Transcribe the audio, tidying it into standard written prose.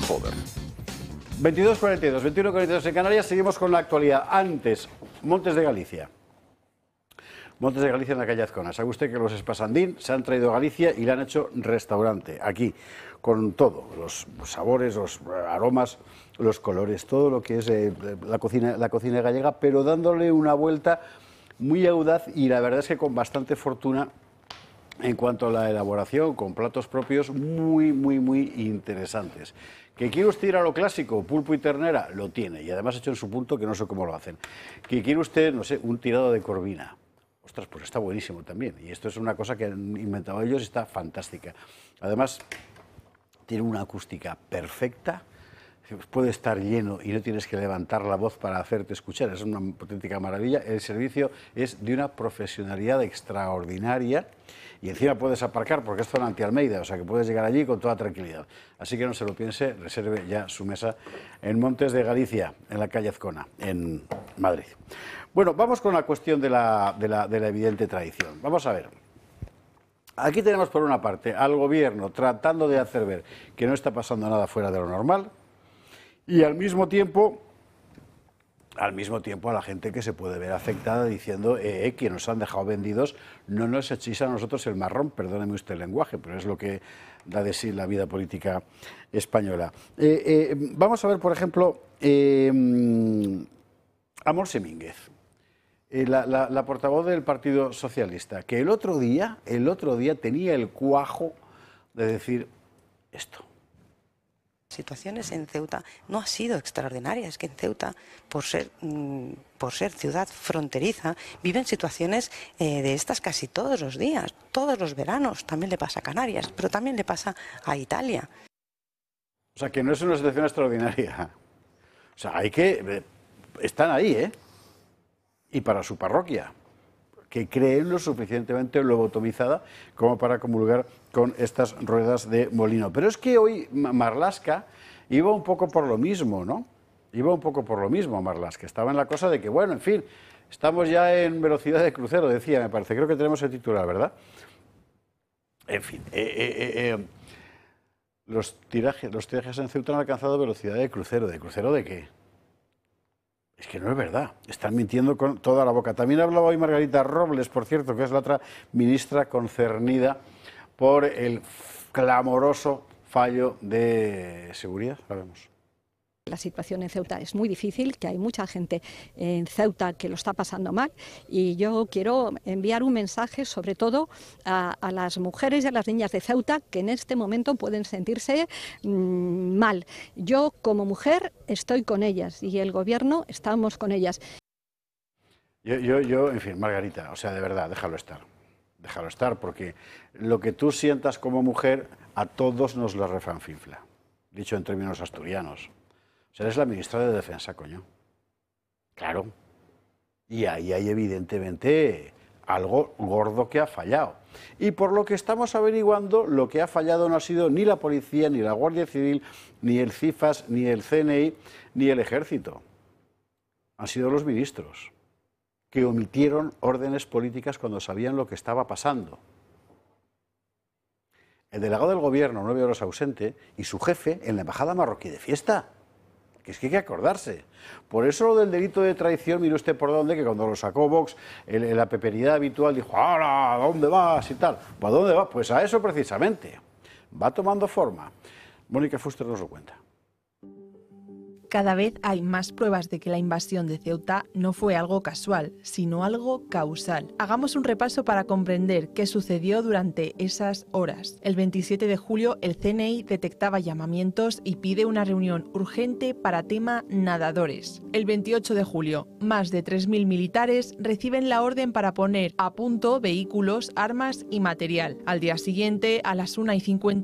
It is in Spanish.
Joder. 22:42, 21:42 en Canarias. Seguimos con la actualidad. Antes, Montes de Galicia. Montes de Galicia en la calle Azcona. ¿Sabe usted que los Espasandín se han traído a Galicia y le han hecho restaurante aquí? Con todo, los sabores, los aromas, los colores, todo lo que es la cocina gallega, pero dándole una vuelta muy audaz y la verdad es que con bastante fortuna en cuanto a la elaboración, con platos propios muy interesantes. ¿Que quiere usted ir a lo clásico, pulpo y ternera? Lo tiene, y además hecho en su punto, que no sé cómo lo hacen. ¿Que quiere usted, no sé, un tirado de corvina? Ostras, pues está buenísimo también, y esto es una cosa que han inventado ellos y está fantástica. Además, tiene una acústica perfecta, puede estar lleno y no tienes que levantar la voz para hacerte escuchar, es una auténtica maravilla. El servicio es de una profesionalidad extraordinaria y encima puedes aparcar porque es zona anti-Almeida, o sea que puedes llegar allí con toda tranquilidad. Así que no se lo piense, reserve ya su mesa en Montes de Galicia, en la calle Azcona, en Madrid. Bueno, vamos con la cuestión de la evidente tradición. Vamos a ver. Aquí tenemos por una parte al gobierno tratando de hacer ver que no está pasando nada fuera de lo normal y al mismo tiempo a la gente que se puede ver afectada diciendo que nos han dejado vendidos, no nos echéis a nosotros el marrón, perdóneme usted el lenguaje, pero es lo que da de sí la vida política española. Vamos a ver, por ejemplo, a Montse Mínguez. La portavoz del Partido Socialista, que el otro día tenía el cuajo de decir esto. Situaciones en Ceuta no ha sido extraordinaria, es que en Ceuta, por ser ciudad fronteriza, viven situaciones de estas casi todos los días, todos los veranos. También le pasa a Canarias, pero también le pasa a Italia. O sea, que no es una situación extraordinaria. O sea, están ahí, ¿eh? Y para su parroquia, que creen lo suficientemente lobotomizada como para comulgar con estas ruedas de molino. Pero es que hoy Marlaska iba un poco por lo mismo, ¿no? Iba un poco por lo mismo Marlaska. Estaba en la cosa de que, bueno, en fin, estamos ya en velocidad de crucero, decía, me parece. Creo que tenemos el titular, ¿verdad? En fin, los tirajes en Ceuta han alcanzado velocidad de crucero. ¿De crucero de qué? Es que no es verdad, están mintiendo con toda la boca. También hablaba hoy Margarita Robles, por cierto, que es la otra ministra concernida por el clamoroso fallo de seguridad, sabemos. La situación en Ceuta es muy difícil, que hay mucha gente en Ceuta que lo está pasando mal y yo quiero enviar un mensaje sobre todo a las mujeres y a las niñas de Ceuta que en este momento pueden sentirse mal. Yo como mujer estoy con ellas y el gobierno estamos con ellas. Yo, en fin, Margarita, o sea, de verdad, déjalo estar porque lo que tú sientas como mujer a todos nos lo refanfinfla, dicho en términos asturianos. O sea, eres la ministra de Defensa, coño. Claro. Y ahí hay evidentemente algo gordo que ha fallado. Y por lo que estamos averiguando, lo que ha fallado no ha sido ni la policía, ni la Guardia Civil, ni el CIFAS, ni el CNI, ni el Ejército. Han sido los ministros, que omitieron órdenes políticas cuando sabían lo que estaba pasando. El delegado del gobierno, 9 horas ausente, y su jefe en la embajada marroquí de fiesta. Que es que hay que acordarse. Por eso lo del delito de traición, mire usted por dónde, que cuando lo sacó Vox, la peperidad habitual dijo, ¡ahora! ¿A dónde vas? Y tal. ¿A dónde vas? Pues a eso precisamente. Va tomando forma. Mónica Fuster nos lo cuenta. Cada vez hay más pruebas de que la invasión de Ceuta no fue algo casual, sino algo causal. Hagamos un repaso para comprender qué sucedió durante esas horas. El 27 de julio, el CNI detectaba llamamientos y pide una reunión urgente para tema nadadores. El 28 de julio, más de 3.000 militares reciben la orden para poner a punto vehículos, armas y material. Al día siguiente, a las 1:50,